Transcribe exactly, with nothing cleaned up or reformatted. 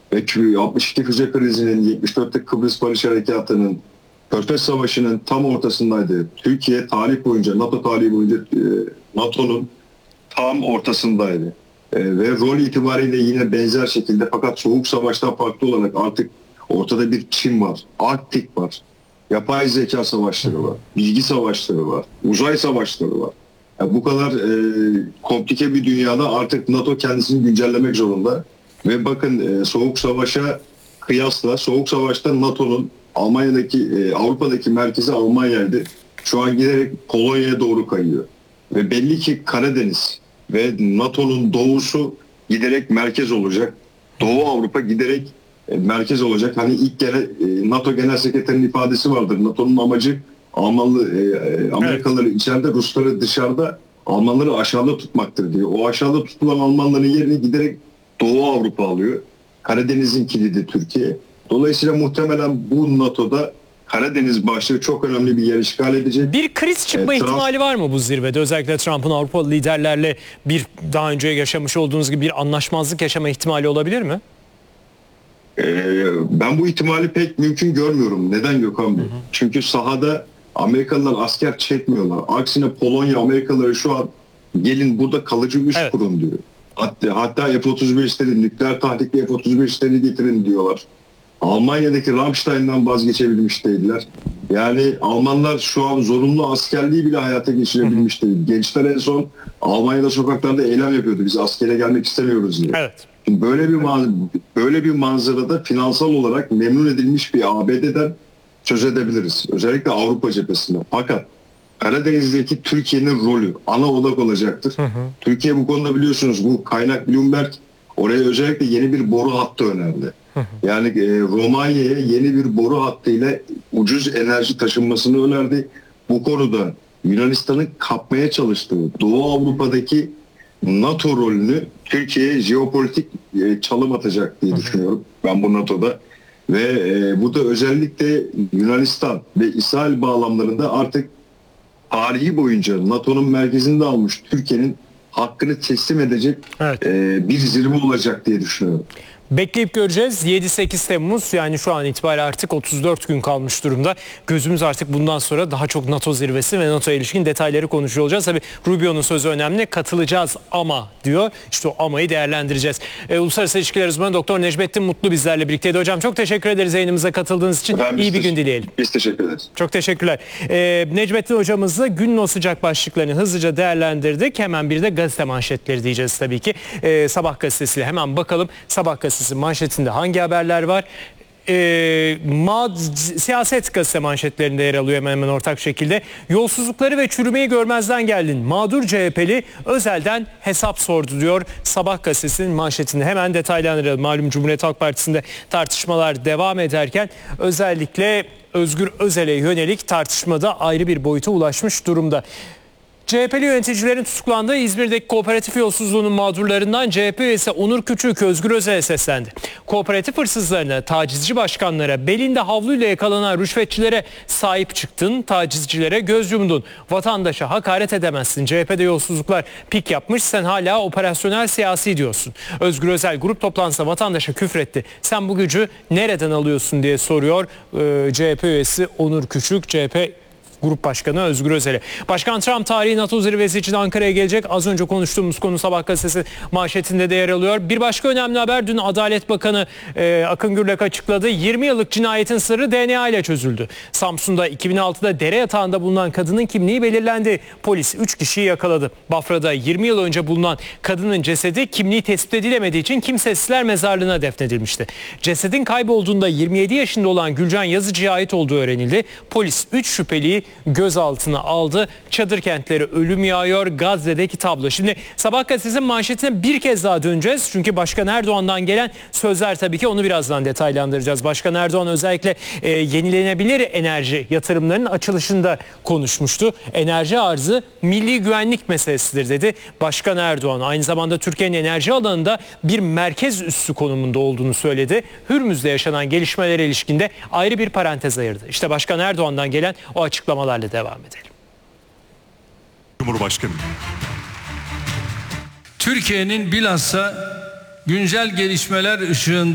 ve altmış iki füze krizinin, yetmiş dörtte Kıbrıs Barış Harekatı'nın, Körfez Savaşı'nın tam ortasındaydı. Türkiye tarih boyunca, NATO tarihi boyunca e, NATO'nun tam ortasındaydı. E, ve rol itibariyle yine benzer şekilde, fakat Soğuk Savaş'tan farklı olarak artık ortada bir Çin var, Arktik var, yapay zeka savaşları var, bilgi savaşları var, uzay savaşları var. Yani bu kadar e, komplike bir dünyada artık NATO kendisini güncellemek zorunda. Ve bakın e, Soğuk Savaş'a kıyasla Soğuk Savaş'ta NATO'nun Almanya'daki, e, Avrupa'daki merkezi Almanya'ydı. Şu an giderek Polonya'ya doğru kayıyor. Ve belli ki Karadeniz ve NATO'nun doğusu giderek merkez olacak. Doğu Avrupa giderek e, merkez olacak. Hani ilk gene, e, NATO Genel Sekreterinin ifadesi vardır. NATO'nun amacı Almanlı, e, Amerikalıları evet. içeride, Rusları dışarıda, Almanları aşağıda tutmaktır diyor. O aşağıda tutulan Almanların yerini giderek Doğu Avrupa alıyor. Karadeniz'in kilidi Türkiye. Dolayısıyla muhtemelen bu NATO'da Karadeniz başlığı çok önemli bir yer işgal edecek. Bir kriz çıkma ee, ihtimali Trump... var mı bu zirvede? Özellikle Trump'ın Avrupalı liderlerle bir daha önce yaşamış olduğunuz gibi bir anlaşmazlık yaşama ihtimali olabilir mi? Ee, ben bu ihtimali pek mümkün görmüyorum. Neden Gökhan Bey? Hı hı. Çünkü sahada Amerikalılar asker çekmiyorlar. Aksine Polonya Amerikalıları şu an gelin burada kalıcı üs evet. kurun diyor. Hatta, hatta F otuz beşleri, nükleer tahrikli F otuz beşleri getirin diyorlar. Almanya'daki Ramstein'dan vazgeçebilmiş değiller. Yani Almanlar şu an zorunlu askerliği bile hayata geçirebilmiş değil. Gençler en son Almanya'da sokaklarda eylem yapıyordu. Biz askere gelmek istemiyoruz diye. Evet. Şimdi böyle bir böyle bir manzarada finansal olarak memnun edilmiş bir A B D'den söz edebiliriz. Özellikle Avrupa cephesinde. Fakat Karadeniz'deki Türkiye'nin rolü ana odak olacaktır. Hı hı. Türkiye bu konuda biliyorsunuz, bu kaynak Bloomberg oraya özellikle yeni bir boru hattı önerdi. Hı hı. Yani e, Romanya'ya yeni bir boru hattıyla ucuz enerji taşınmasını önerdi. Bu konuda Yunanistan'ın kapmaya çalıştığı Doğu Avrupa'daki NATO rolünü Türkiye'ye jeopolitik e, çalım atacak diye hı hı. düşünüyorum ben bu NATO'da. Ve e, bu da özellikle Yunanistan ve İsrail bağlamlarında artık tarihi boyunca NATO'nun merkezinde almış Türkiye'nin hakkını teslim edecek evet. e, bir zirve olacak diye düşünüyorum. Bekleyip göreceğiz. yedi sekiz Temmuz, yani şu an itibariyle artık otuz dört gün kalmış durumda. Gözümüz artık bundan sonra daha çok NATO zirvesi ve NATO'ya ilişkin detayları konuşuyor olacağız. Tabii Rubio'nun sözü önemli. Katılacağız ama diyor. İşte o amayı değerlendireceğiz. Ee, Uluslararası İlişkiler Uzmanı Doktor Necmettin Mutlu bizlerle birlikteydi. Hocam çok teşekkür ederiz yayınımıza katıldığınız için. Ben İyi bir gün dileyelim. Biz teşekkür ederiz. Çok teşekkürler. Ee, Necmettin hocamızla günün o sıcak başlıklarını hızlıca değerlendirdik. Hemen bir de gazete manşetleri diyeceğiz tabii ki. Ee, Sabah gazetesiyle hemen bakalım. Sabah gazetesi manşetinde hangi haberler var? Ee, mad, siyaset gazete manşetlerinde yer alıyor hemen hemen ortak şekilde. Yolsuzlukları ve çürümeyi görmezden geldin. Mağdur C H P'li Özel'den hesap sordu diyor Sabah gazetesinin manşetinde. Hemen detaylandıralım. Malum Cumhuriyet Halk Partisi'nde tartışmalar devam ederken özellikle Özgür Özel'e yönelik tartışmada ayrı bir boyuta ulaşmış durumda. C H P'li yöneticilerin tutuklandığı İzmir'deki kooperatif yolsuzluğunun mağdurlarından C H P üyesi Onur Küçük Özgür Özel'e seslendi. Kooperatif hırsızlarına, tacizci başkanlara, belinde havluyla yakalanan rüşvetçilere sahip çıktın, tacizcilere göz yumdun. Vatandaşa hakaret edemezsin. C H P'de yolsuzluklar pik yapmış, sen hala operasyonel siyasi diyorsun. Özgür Özel grup toplantısında vatandaşa küfretti. Sen bu gücü nereden alıyorsun diye soruyor ee, C H P üyesi Onur Küçük, C H P Grup Başkanı Özgür Özel'e. Başkan Trump tarihi NATO zirvesi için Ankara'ya gelecek. Az önce konuştuğumuz konu Sabah gazetesi manşetinde de yer alıyor. Bir başka önemli haber, dün Adalet Bakanı e, Akın Gürlek açıkladı. yirmi yıllık cinayetin sırrı D N A ile çözüldü. Samsun'da iki bin altıda dere yatağında bulunan kadının kimliği belirlendi. Polis üç kişiyi yakaladı. Bafra'da yirmi yıl önce bulunan kadının cesedi kimliği tespit edilemediği için kimsesizler mezarlığına defnedilmişti. Cesedin kaybolduğunda yirmi yedi yaşında olan Gülcan Yazıcı'ya ait olduğu öğrenildi. Polis üç şüpheliyi gözaltına aldı. Çadır kentleri ölüm yağıyor. Gazze'deki tablo. Şimdi Sabah gazetesinin manşetine bir kez daha döneceğiz. Çünkü Başkan Erdoğan'dan gelen sözler, tabii ki onu birazdan detaylandıracağız. Başkan Erdoğan özellikle e, yenilenebilir enerji yatırımlarının açılışında konuşmuştu. Enerji arzı milli güvenlik meselesidir dedi Başkan Erdoğan. Aynı zamanda Türkiye'nin enerji alanında bir merkez üssü konumunda olduğunu söyledi. Hürmüz'de yaşanan gelişmelere ilişkinde ayrı bir parantez ayırdı. İşte Başkan Erdoğan'dan gelen o açıklamalarla devam edelim. Cumhurbaşkanı. Türkiye'nin bilhassa güncel gelişmeler ışığında